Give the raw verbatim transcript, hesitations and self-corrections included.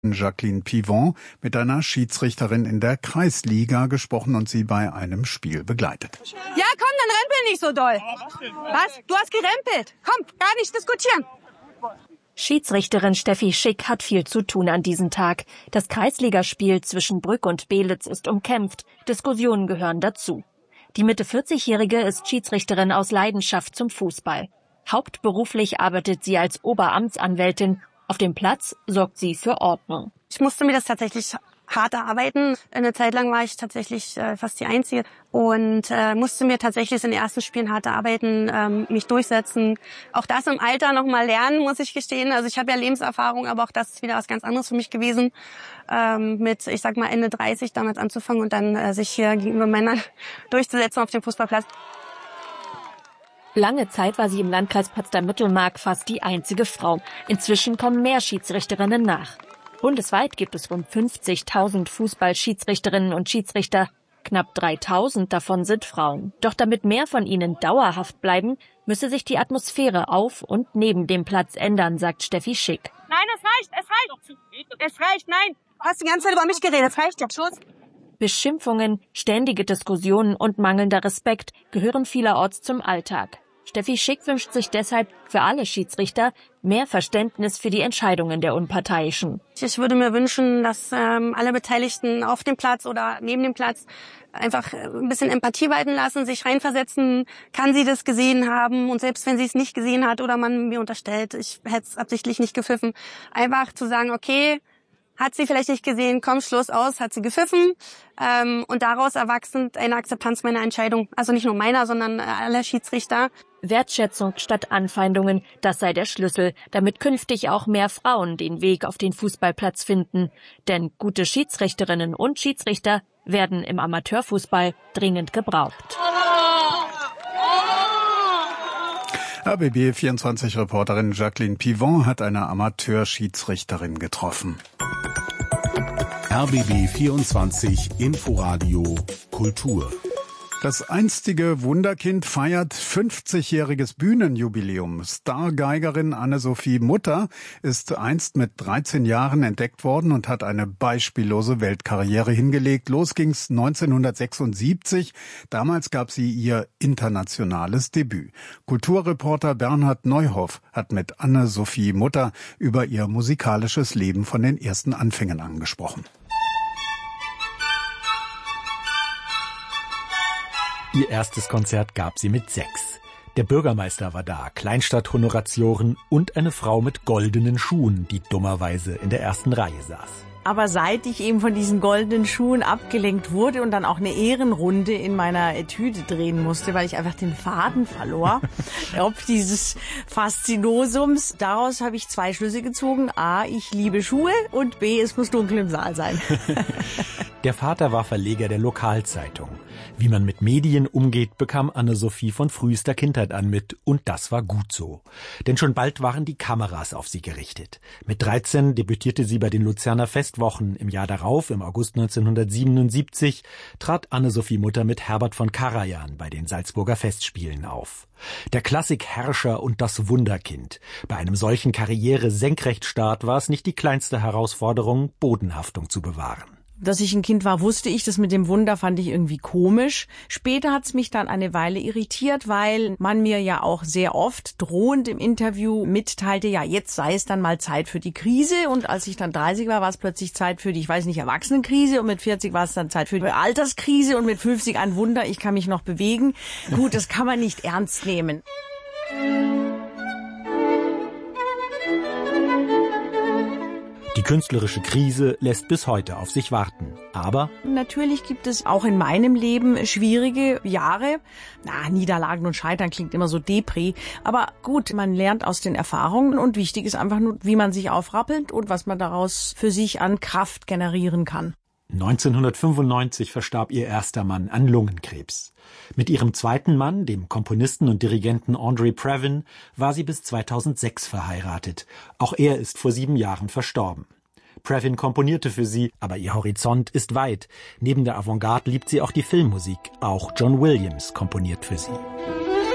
Jacqueline Pivon mit einer Schiedsrichterin in der Kreisliga gesprochen und sie bei einem Spiel begleitet. Ja, komm, dann rempel nicht so doll. Was? Du hast gerempelt. Komm, gar nicht diskutieren. Schiedsrichterin Steffi Schick hat viel zu tun an diesem Tag. Das Kreisligaspiel zwischen Brück und Belitz ist umkämpft. Diskussionen gehören dazu. Die Mitte vierzigjährige ist Schiedsrichterin aus Leidenschaft zum Fußball. Hauptberuflich arbeitet sie als Oberamtsanwältin. Auf dem Platz sorgt sie für Ordnung. Ich musste mir das tatsächlich hart erarbeiten. Eine Zeit lang war ich tatsächlich äh, fast die Einzige und äh, musste mir tatsächlich in den ersten Spielen hart erarbeiten, ähm, mich durchsetzen. Auch das im Alter noch mal lernen, muss ich gestehen. Also ich habe ja Lebenserfahrung, aber auch das ist wieder was ganz anderes für mich gewesen. Ähm, mit, ich sag mal, Ende dreißig damals anzufangen und dann äh, sich hier gegenüber Männern durchzusetzen auf dem Fußballplatz. Lange Zeit war sie im Landkreis Potsdam-Mittelmark fast die einzige Frau. Inzwischen kommen mehr Schiedsrichterinnen nach. Bundesweit gibt es rund fünfzigtausend Fußball-Schiedsrichterinnen und Schiedsrichter. Knapp dreitausend davon sind Frauen. Doch damit mehr von ihnen dauerhaft bleiben, müsse sich die Atmosphäre auf und neben dem Platz ändern, sagt Steffi Schick. Nein, es reicht, es reicht. Es reicht, nein. Du hast die ganze Zeit über mich geredet, es reicht jetzt. Schluss. Beschimpfungen, ständige Diskussionen und mangelnder Respekt gehören vielerorts zum Alltag. Steffi Schick wünscht sich deshalb für alle Schiedsrichter mehr Verständnis für die Entscheidungen der Unparteiischen. Ich würde mir wünschen, dass ähm, alle Beteiligten auf dem Platz oder neben dem Platz einfach ein bisschen Empathie walten lassen, sich reinversetzen, kann sie das gesehen haben und selbst wenn sie es nicht gesehen hat oder man mir unterstellt, ich hätte es absichtlich nicht gepfiffen, einfach zu sagen, okay, hat sie vielleicht nicht gesehen, komm, Schluss aus, hat sie gepfiffen ähm, und daraus erwachsend eine Akzeptanz meiner Entscheidung. Also nicht nur meiner, sondern aller Schiedsrichter. Wertschätzung statt Anfeindungen, das sei der Schlüssel, damit künftig auch mehr Frauen den Weg auf den Fußballplatz finden. Denn gute Schiedsrichterinnen und Schiedsrichter werden im Amateurfußball dringend gebraucht. R B B vierundzwanzig-Reporterin Jacqueline Pivon hat eine Amateurschiedsrichterin getroffen. R B B vierundzwanzig Inforadio Kultur. Das einstige Wunderkind feiert fünfzigjähriges Bühnenjubiläum. Stargeigerin Anne-Sophie Mutter ist einst mit dreizehn Jahren entdeckt worden und hat eine beispiellose Weltkarriere hingelegt. Los ging's neunzehnhundertsechsundsiebzig. Damals gab sie ihr internationales Debüt. Kulturreporter Bernhard Neuhoff hat mit Anne-Sophie Mutter über ihr musikalisches Leben von den ersten Anfängen angesprochen. Ihr erstes Konzert gab sie mit sechs. Der Bürgermeister war da, Kleinstadt-Honoratioren und eine Frau mit goldenen Schuhen, die dummerweise in der ersten Reihe saß. Aber seit ich eben von diesen goldenen Schuhen abgelenkt wurde und dann auch eine Ehrenrunde in meiner Etüde drehen musste, weil ich einfach den Faden verlor, ob dieses Faszinosums, daraus habe ich zwei Schlüsse gezogen. A, ich liebe Schuhe und B, es muss dunkel im Saal sein. Der Vater war Verleger der Lokalzeitung. Wie man mit Medien umgeht, bekam Anne-Sophie von frühester Kindheit an mit. Und das war gut so. Denn schon bald waren die Kameras auf sie gerichtet. Mit dreizehn debütierte sie bei den Luzerner Festwochen. Im Jahr darauf, im August neunzehnhundertsiebenundsiebzig, trat Anne-Sophie Mutter mit Herbert von Karajan bei den Salzburger Festspielen auf. Der Klassikherrscher und das Wunderkind. Bei einem solchen Karriere-Senkrechtstart war es nicht die kleinste Herausforderung, Bodenhaftung zu bewahren. Dass ich ein Kind war, wusste ich. Das mit dem Wunder fand ich irgendwie komisch. Später hat's mich dann eine Weile irritiert, weil man mir ja auch sehr oft drohend im Interview mitteilte, ja, jetzt sei es dann mal Zeit für die Krise. Und als ich dann dreißig war, war es plötzlich Zeit für die, ich weiß nicht, Erwachsenenkrise. Und mit vierzig war es dann Zeit für die Alterskrise. Und mit fünfzig ein Wunder, ich kann mich noch bewegen. Gut, das kann man nicht ernst nehmen. Die künstlerische Krise lässt bis heute auf sich warten. Aber natürlich gibt es auch in meinem Leben schwierige Jahre. Na, Niederlagen und Scheitern klingt immer so Depri. Aber gut, man lernt aus den Erfahrungen und wichtig ist einfach nur, wie man sich aufrappelt und was man daraus für sich an Kraft generieren kann. neunzehnhundertfünfundneunzig verstarb ihr erster Mann an Lungenkrebs. Mit ihrem zweiten Mann, dem Komponisten und Dirigenten Andre Previn, war sie bis zweitausendsechs verheiratet. Auch er ist vor sieben Jahren verstorben. Previn komponierte für sie, aber ihr Horizont ist weit. Neben der Avantgarde liebt sie auch die Filmmusik. Auch John Williams komponiert für sie.